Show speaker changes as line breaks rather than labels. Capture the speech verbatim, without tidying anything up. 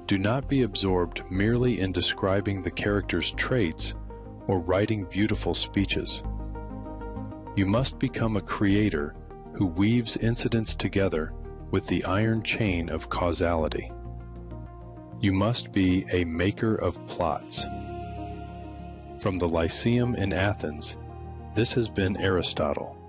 Do not be absorbed merely in describing the character's traits or writing beautiful speeches. You must become a creator who weaves incidents together with the iron chain of causality. You must be a maker of plots. From the Lyceum in Athens, this has been Aristotle.